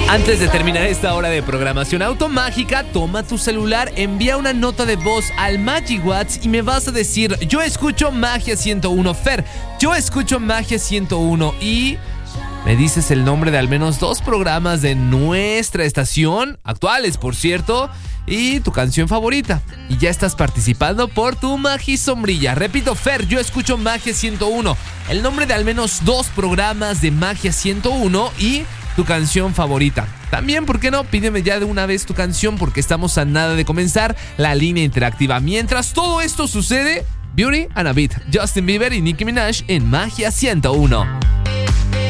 Antes de terminar esta hora de programación automágica, toma tu celular, envía una nota de voz al MagiWhat's y me vas a decir: yo escucho Magia 101, Fer, yo escucho Magia 101, y me dices el nombre de al menos 2 programas de nuestra estación, actuales por cierto, y tu canción favorita. Y ya estás participando por tu Magisombrilla. Repito, Fer, yo escucho Magia 101, el nombre de al menos 2 programas de Magia 101 y tu canción favorita. También, ¿por qué no? Pídeme ya de una vez tu canción, porque estamos a nada de comenzar la línea interactiva. Mientras todo esto sucede, Beauty and a Beat, Justin Bieber y Nicki Minaj en Magia 101.